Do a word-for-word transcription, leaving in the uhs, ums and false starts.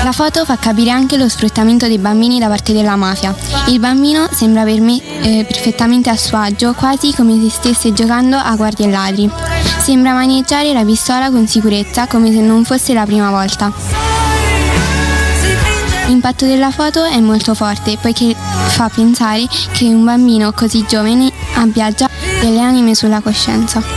La foto fa capire anche lo sfruttamento dei bambini da parte della mafia. Il bambino sembra per me eh, perfettamente a suo agio, quasi come se stesse giocando a guardie e ladri. Sembra maneggiare la pistola con sicurezza, come se non fosse la prima volta. L'impatto della foto è molto forte, poiché fa pensare che un bambino così giovane abbia già delle anime sulla coscienza.